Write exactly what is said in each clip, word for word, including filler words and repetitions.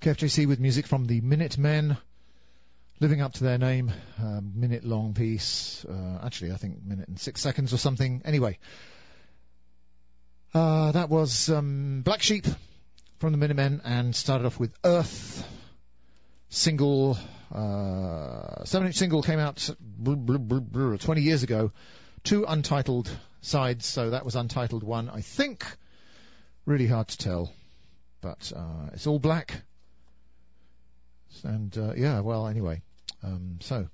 K F J C with music from the Minutemen, living up to their name, uh, minute-long piece. Uh, actually, I think minute and six seconds or something. Anyway, uh, that was um, Black Sheep from the Minutemen, and started off with Earth. Single, uh, seven-inch single came out blah, blah, blah, blah, twenty years ago. Two untitled sides, so that was untitled one, I think. Really hard to tell, but uh, it's all black. And, uh, yeah, well, anyway, um, so,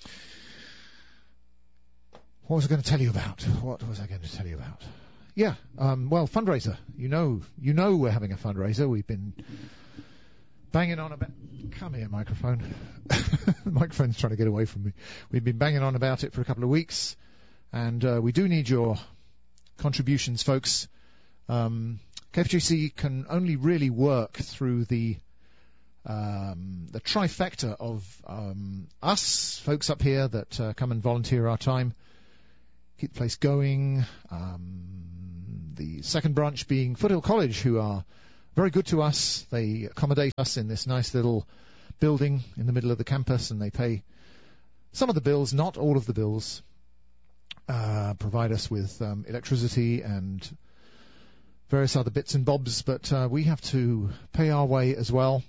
what was I going to tell you about? What was I going to tell you about? Yeah, um, well, fundraiser. You know, you know we're having a fundraiser. We've been banging on about... Come here, microphone. The microphone's trying to get away from me. We've been banging on about it for a couple of weeks, and uh, we do need your contributions, folks. Um, K F J C can only really work through the Um, the trifecta of um, us, folks up here that uh, come and volunteer our time, keep the place going. Um, the second branch being Foothill College, who are very good to us. They accommodate us in this nice little building in the middle of the campus, and they pay some of the bills, not all of the bills, uh, provide us with um, electricity and various other bits and bobs, but uh, we have to pay our way as well.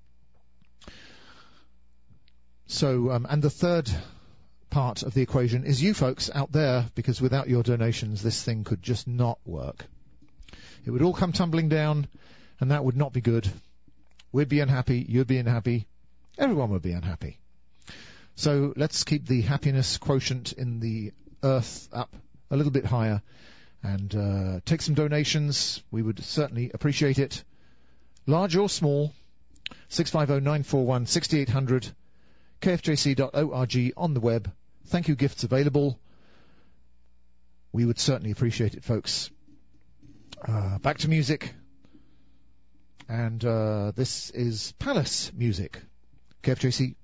So, um, and the third part of the equation is you folks out there, because without your donations, this thing could just not work. It would all come tumbling down, and that would not be good. We'd be unhappy, you'd be unhappy, everyone would be unhappy. So let's keep the happiness quotient in the earth up a little bit higher, and uh, take some donations. We would certainly appreciate it, large or small. six five zero, nine four one, six eight zero zero, K F J C dot org on the web. Thank you gifts available. We would certainly appreciate it, folks. Uh, back to music. And uh, this is Palace music. K F J C